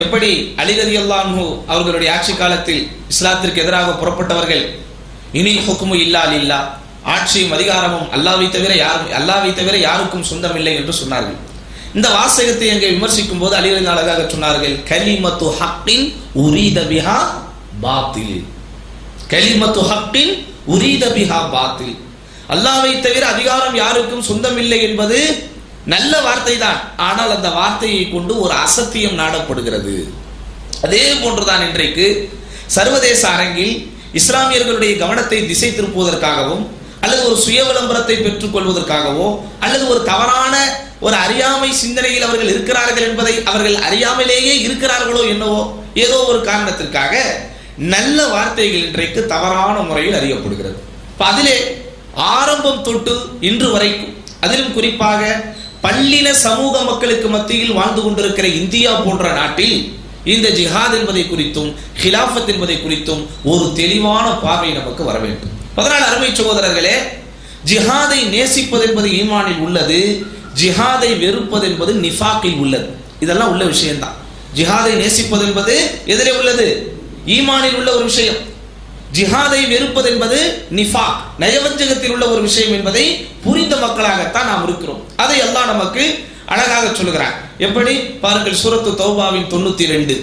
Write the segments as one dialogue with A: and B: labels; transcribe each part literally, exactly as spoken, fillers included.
A: எப்படி அலி ரலியல்லாஹு அன்ஹு அவர்களுடைய ஆட்சி காலத்தில் இஸ்லாத்திற்கு எதிராக புறப்பட்டவர்கள் இனி ஹுக்மு இல்லா லில்லாஹ், ஆட்சியும் அதிகாரமும் அல்லாஹ்வை தவிர யாரும் அல்லாஹ்வை தவிர யாருக்கும் சொந்தமில்லை என்று சொன்னார்கள். இந்த வாசகத்தை அங்கே விமர்சிக்கும் போது அலி ரலியல்லாஹு அழகாக சொன்னார்கள், கலிமத்து ஹக்கின் உரீத பிஹா பாத்தில், கலிமத்து ஹக்கின் உரீத பிஹா பாத்தில். அல்லாஹ்வை தவிர அதிகாரம் யாருக்கும் சொந்தமில்லை என்பது நல்ல வார்த்தை தான், ஆனால் அந்த வார்த்தையை கொண்டு ஒரு அசத்தியம் நாடப்படுகிறது. அதே போன்றுதான் இன்றைக்கு சர்வதேச அரங்கில் இஸ்லாமியர்களுடைய கவனத்தை திசை திருப்புவதற்காகவும் அல்லது ஒரு சுய விளம்பரத்தை பெற்றுக் கொள்வதற்காகவோ அல்லது ஒரு தவறான ஒரு அறியாமை சிந்தனையில் அவர்கள் இருக்கிறார்கள் என்பதை அவர்கள் அறியாமலேயே இருக்கிறார்களோ என்னவோ ஏதோ ஒரு காரணத்திற்காக நல்ல வார்த்தைகள் இன்றைக்கு தவறான முறையில் அறியப்படுகிறது. அதிலே ஆரம்பம் தொட்டு இன்று வரைக்கும், அதிலும் குறிப்பாக பல்லின சமூக மக்களுக்கு மத்தியில் வாழ்ந்து கொண்டிருக்கிற இந்தியா போன்ற நாட்டில் இந்த ஜிஹாத் என்பதை குறித்தும் ஹிலாஃபத் என்பதை குறித்தும் ஒரு தெளிவான பார்வை நமக்கு வர வேண்டும். அதனால் அருமை சகோதரர்களே, ஜிஹாதை நேசிப்பது என்பது ஈமானில் உள்ளது, ஜிஹாதை வெறுப்பது என்பது நிஃபாக்கில் உள்ளது. இதெல்லாம் உள்ள விஷயம்தான். ஜிஹாதை நேசிப்பது என்பது எதிரே உள்ளது, ஈமானில் உள்ள ஒரு விஷயம். ஜிஹாதை வெறுப்பது என்பது நிஃபாக், நயவஞ்சகத்தில் உள்ள ஒரு விஷயம் என்பதை புரிந்த மக்களாகத்தான் நாம் இருக்கிறோம். அதை அல்லாஹ் நமக்கு அழகாக சொல்லுகிறார். எப்படி பாருங்கள், சூரத்து தௌபாவின் தொண்ணூத்தி ரெண்டு,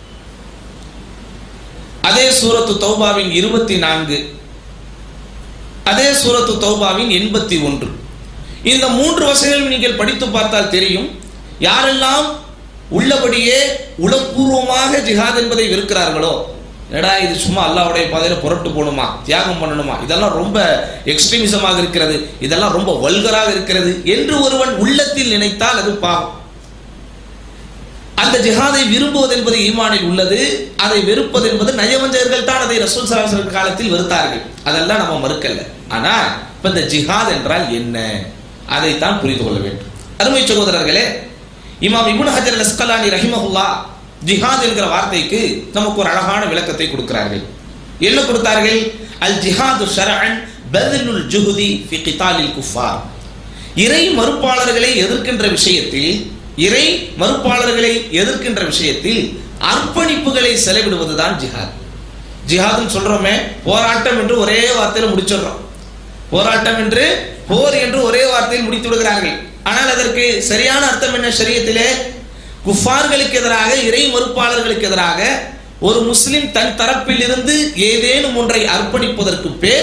A: அதே சூரத்து தௌபாவின் இருபத்தி நான்கு, அதே சூரத்து தௌபாவின் எண்பத்தி ஒன்று. இந்த மூன்று வசனங்களும் நீங்கள் படித்து பார்த்தால் தெரியும், யாரெல்லாம் உள்ளபடியே உளப்பூர்வமாக ஜிஹாத் என்பதை வெறுக்கிறார்களோ, எடா இது சும்மா அல்லாஹ்வுடைய பாதையில புரட்டு போகணுமா, தியாகம் பண்ணணுமா, இதெல்லாம் ரொம்ப எக்ஸ்ட்ரீமிசமாக இருக்கிறது, இதெல்லாம் ரொம்ப வல்கராக இருக்கிறது என்று ஒருவன் உள்ளத்தில் நினைத்தால் அது பாவம். அந்த ஜிஹாதை விரும்புவது என்பது ஈமானில் உள்ளது, அதை வெறுப்பது என்பது நயவஞ்சகர்கள் தான் அதை ரசூல் ஸல்லல்லாஹு அலைஹி வஸல்லம் காலத்தில் வெறுத்தார்கள். அதெல்லாம் நம்ம மறுக்கல. ஆனா இப்ப இந்த ஜிஹாத் என்றால் என்ன, அதைத்தான் புரிந்து கொள்ள வேண்டும். அருமை சகோதரர்களே, இமாம் இப்னு ஹஜர் அல் அஸ்கலானி ரஹிமஹுல்லாஹ் ஜிஹாத் என்கிற வார்த்தைக்கு நமக்கு ஒரு அழகான விளக்கத்தை கொடுக்கிறார்கள். என்ன கொடுத்தார்கள்? அல் ஜிஹாது ஷர்அன் பத்லுல் ஜுஹ்தி ஃபி கிதாலில் குஃபார். இறை மறுப்பாளர்களை எதிர்க்கின்ற விஷயத்தில், இறை மறுப்பாளர்களை எதிர்க்கின்ற விஷயத்தில் அர்ப்பணிப்புகளை செலவிடுவதுதான் ஜிஹாத். ஜிஹாத்னு சொல்றோமே, போராட்டம் என்று ஒரே வார்த்தையில் முடிச்சிடுறோம். போராட்டம் என்று, போர் என்று ஒரே வார்த்தையில் முடித்து விடுகிறார்கள். ஆனால் அதற்கு சரியான அர்த்தம் என்ன? ஷரியத்திலே குஃபார்களுக்கு எதிராக, இறை மறுப்பாளர்களுக்கு எதிராக ஒரு முஸ்லிம் தன் தரப்பில் இருந்து ஏதேனும் ஒன்றை அர்ப்பணிப்பதற்கு பேர்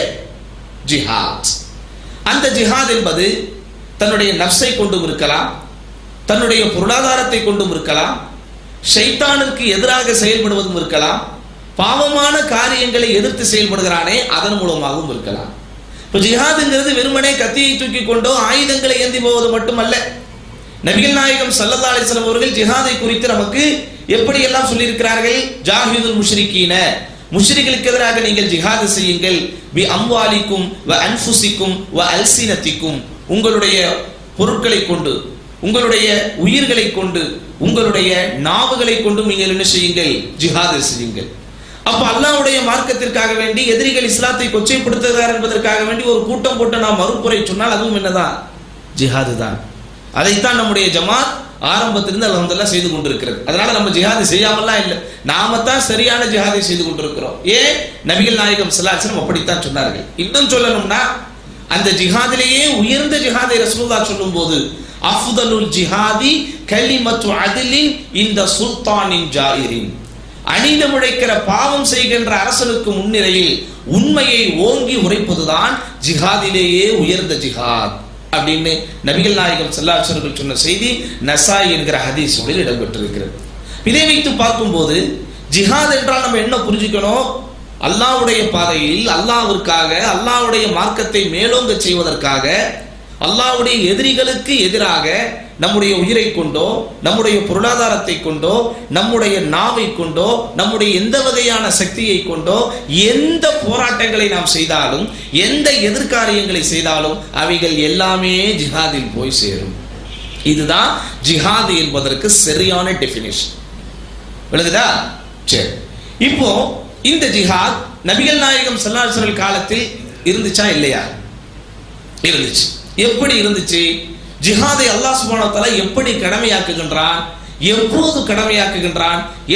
A: ஜிஹாத். அந்த ஜிஹாத் என்பது தன்னுடைய நஃப்ஸை கொண்டும் இருக்கலாம், தன்னுடைய பொருளாதாரத்தை கொண்டும் இருக்கலாம், ஷைத்தானுக்கு எதிராக செயல்படுவதும் இருக்கலாம், பாவமான காரியங்களை எதிர்த்து செயல்படுகிறானே அதன் மூலமாகவும் இருக்கலாம். இப்போ ஜிஹாதுங்கிறது வெறுமனே கத்தியை தூக்கி கொண்டோ ஆயுதங்களை ஏந்தி போவது மட்டுமல்ல. நபிகள் நாயகம் ஸல்லல்லாஹு அலைஹி வஸல்லம் அவர்கள் ஜிஹாதை குறித்து நமக்கு எப்படி எல்லாம் சொல்லியிருக்கிறார்கள்? ஜாஹிதுல் முஷ்ரிகீன, முஷ்ரிகளுக்கு எதிராக நீங்கள் ஜிஹாது செய்யுங்கள், பி அம்வாலிக்கும் வ அன்ஃபுசிக்கும் வ அல்சினத்திக்கும், உங்களுடைய பொருட்களை கொண்டு, உங்களுடைய உயிர்களை கொண்டு, உங்களுடைய நாவுகளை கொண்டு நீங்கள் என்ன செய்யுங்கள்? ஜிஹாது செய்யுங்கள். அப்ப அல்லாஹ்வுடைய மார்க்கத்திற்காக வேண்டி எதிரிகள் இஸ்லாத்தை கொச்சைப்படுத்துகிறார் என்பதற்காக வேண்டி ஒரு கூட்டம் போட்டு நாம் மறுப்புரை சொன்னால் அதுவும் என்னதான்? ஜிஹாது தான். அதைத்தான் நம்முடைய ஜமாத் ஆரம்பத்திலிருந்து அல்ஹம்துலில்லாஹ் செய்து கொண்டிருக்கிறது. அதனால நம்ம ஜிஹாது செய்யாமலாம் இல்லை, நாம தான் சரியான ஜிஹாதை செய்து கொண்டிருக்கிறோம். ஏன்? நபிகள் நாயகம் ஸல்லல்லாஹு அலைஹி வஸல்லம் அப்படித்தான் சொன்னார்கள். இன்னும் சொல்லணும்னா, அந்த ஜிஹாதிலேயே உயர்ந்த ஜிஹாதை ரசூலுல்லாஹ் சொல்லும் போது, அஃதலுல் ஜிஹாதி கலிமத்து அத்லின் இந்த சுல்தானின் ஜாயிரின், அநீதம் இழைக்கிற பாவம் செய்கின்ற அரசனுக்கு முன்னிலையில் உண்மையை ஓங்கி உரைப்பதுதான் ஜிஹாதிலேயே உயர்ந்த ஜிஹாத் அப்படின்னு நபிகள் நாயகம் ஸல்லல்லாஹு அலைஹி வஸல்லம் சொன்ன செய்தி நசாயி என்கிற ஹதீஸில் இடம்பெற்றிருக்கிறது. இதை வைத்து பார்க்கும்போது ஜிஹாத் என்றால் நம்ம என்ன புரிஞ்சுக்கணும்? அல்லாஹ்வுடைய பாதையில், அல்லாஹ்விற்காக, அல்லாஹ்வுடைய மார்க்கத்தை மேலோங்க செய்வதற்காக, அல்லாஹ்வுடைய எதிரிகளுக்கு எதிராக நம்முடைய உயிரை கொண்டோ, நம்முடைய பொருளாதாரத்தை கொண்டோ, நம்முடைய நாவை கொண்டோ, நம்முடைய எந்த வகையான சக்தியை கொண்டோ எந்த போராட்டங்களை நாம் செய்தாலும், எந்த எதிர்காரியங்களை செய்தாலும் அவைகள் எல்லாமே ஜிஹாதில் போய் சேரும். இதுதான் ஜிஹாத் என்பதற்கு சரியான டெஃபினிஷன். விளங்குதா? சரி, இப்போ இந்த ஜிஹாத் நபிகள் நாயகம் ஸல்லல்லாஹு அலைஹி வஸல்லம் காலத்தில் இருந்துச்சா இல்லையா? இருந்துச்சு. எப்படி இருந்துச்சு? ஜிஹாதை அல்லாஹ் சுப்ஹானஹு வ தஆலா எப்படி கடமையாக்குகின்றான்? எப்போது கடமையாக்குகின்றான்?